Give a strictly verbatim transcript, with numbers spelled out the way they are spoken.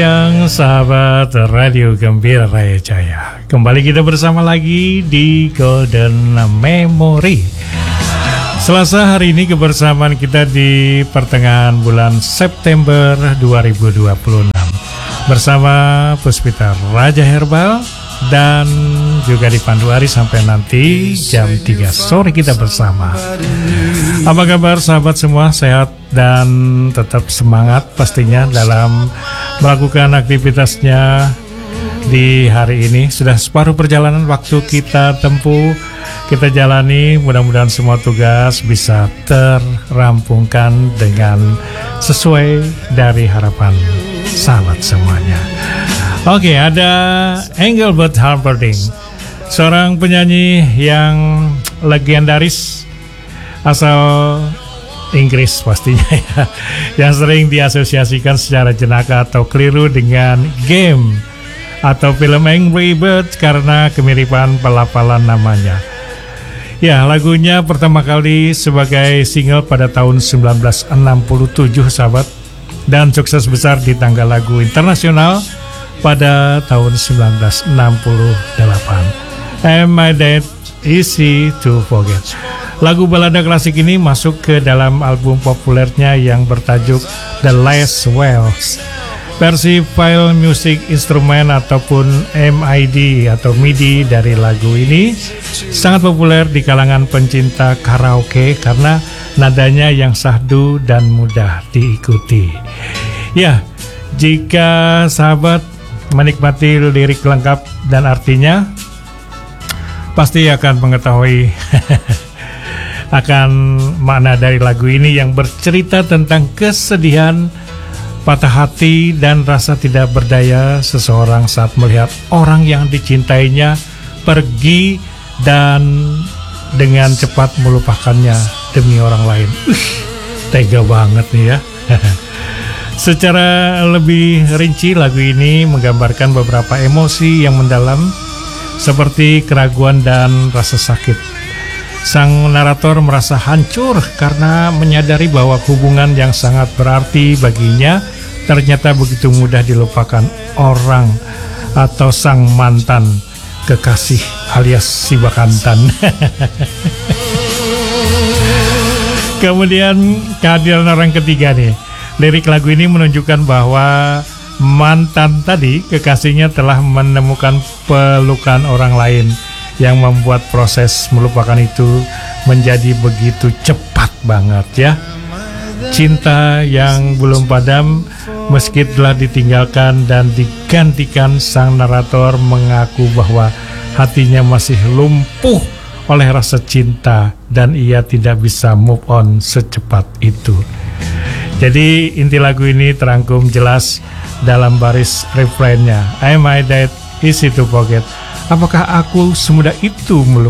Yang sahabat Radio Gembira Raya Jaya, kembali kita bersama lagi di Golden Memory. Selasa hari ini kebersamaan kita di pertengahan bulan September dua ribu dua puluh enam bersama Puspita Raja Herbal dan juga dipandu Ari sampai nanti jam tiga sore kita bersama. Apa kabar sahabat semua? Sehat dan tetap semangat pastinya dalam melakukan aktivitasnya di hari ini. Sudah separuh perjalanan waktu kita tempuh, kita jalani. Mudah-mudahan semua tugas bisa terampungkan dengan sesuai dari harapan sahabat semuanya. Oke, ada Engelbert Humperdinck, seorang penyanyi yang legendaris asal Inggris pastinya ya, yang sering diasosiasikan secara jenaka atau keliru dengan game atau film Angry Birds karena kemiripan pelafalan namanya. Ya, lagunya pertama kali sebagai single pada tahun sembilan belas enam puluh tujuh sahabat, dan sukses besar di tangga lagu internasional pada tahun sembilan belas enam puluh delapan. Am I That Easy to Forget? Lagu balada klasik ini masuk ke dalam album populernya yang bertajuk The Last Waltz. Versi file music instrument ataupun M I D atau M I D I dari lagu ini sangat populer di kalangan pencinta karaoke karena nadanya yang syahdu dan mudah diikuti. Ya, jika sahabat menikmati lirik lengkap dan artinya, pasti akan mengetahui akan makna dari lagu ini yang bercerita tentang kesedihan, patah hati, dan rasa tidak berdaya seseorang saat melihat orang yang dicintainya pergi dan dengan cepat melupakannya demi orang lain. Uh, tega banget nih ya. Secara lebih rinci, lagu ini menggambarkan beberapa emosi yang mendalam seperti keraguan dan rasa sakit. Sang narator merasa hancur karena menyadari bahwa hubungan yang sangat berarti baginya ternyata begitu mudah dilupakan orang atau sang mantan kekasih alias si bakantan. Kemudian kehadiran orang ketiga nih. Lirik lagu ini menunjukkan bahwa mantan tadi, kekasihnya, telah menemukan pelukan orang lain yang membuat proses melupakan itu menjadi begitu cepat banget ya. Cinta yang belum padam meski telah ditinggalkan dan digantikan, sang narator mengaku bahwa hatinya masih lumpuh oleh rasa cinta dan ia tidak bisa move on secepat itu. Jadi inti lagu ini terangkum jelas dalam baris refrainnya. Am I That Easy to Forget? Apakah aku semudah itu melupakan?